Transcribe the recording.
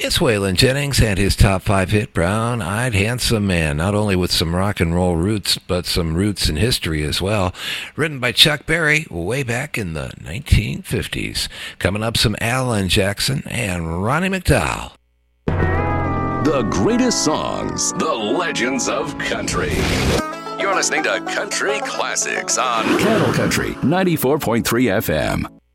It's Waylon Jennings and his top 5 hit, Brown-Eyed Handsome Man, not only with some rock and roll roots, but some roots in history as well. Written by Chuck Berry way back in the 1950s. Coming up, some Alan Jackson and Ronnie McDowell. The greatest songs, the legends of country. You're listening to Country Classics on Cattle Country 94.3 FM.